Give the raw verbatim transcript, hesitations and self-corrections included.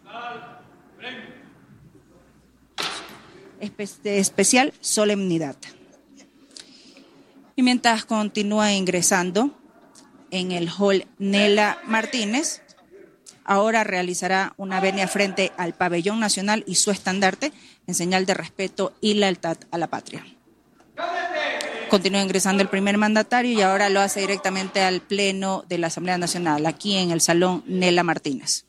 Espe- de especial solemnidad. Y mientras continúa ingresando en el hall Nela Martínez, ahora realizará una venia frente al pabellón nacional y su estandarte en señal de respeto y lealtad a la patria. Continúa ingresando el primer mandatario y ahora lo hace directamente al Pleno de la Asamblea Nacional, aquí en el Salón Nela Martínez.